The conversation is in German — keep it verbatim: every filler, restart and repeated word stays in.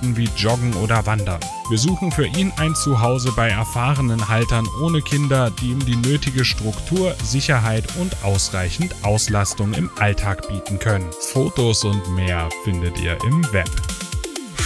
Sportarten wie Joggen oder Wandern. Wir suchen für ihn ein Zuhause bei erfahrenen Haltern ohne Kinder, die ihm die nötige Struktur, Sicherheit und ausreichend Auslastung im Alltag bieten können. Fotos und mehr findet ihr im Web.